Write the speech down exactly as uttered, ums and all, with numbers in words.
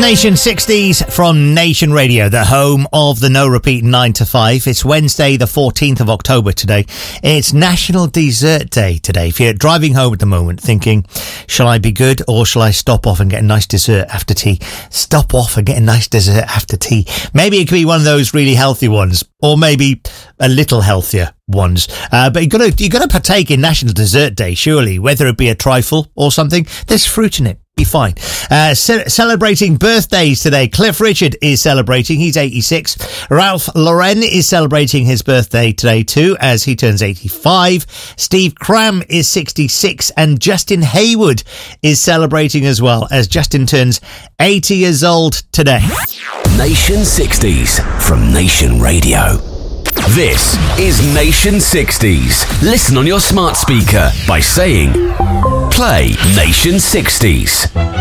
Nation sixties from Nation Radio, the home of the No Repeat nine to five. It's Wednesday, the fourteenth of October today. It's National Dessert Day today. If you're driving home at the moment thinking, shall I be good or shall I stop off and get a nice dessert after tea? Stop off and get a nice dessert after tea. Maybe it could be one of those really healthy ones, or maybe a little healthier ones. Uh, but you've got to, you've got to partake in National Dessert Day, surely, whether it be a trifle or something. There's fruit in it. Be fine. Uh, ce- celebrating birthdays today. Cliff Richard is celebrating. He's eighty-six. Ralph Lauren is celebrating his birthday today too, as he turns eighty-five. Steve Cram is sixty-six, and Justin Hayward is celebrating as well, as Justin turns eighty years old today. Nation sixties from Nation Radio. This is Nation sixties. Listen on your smart speaker by saying, play Nation sixties.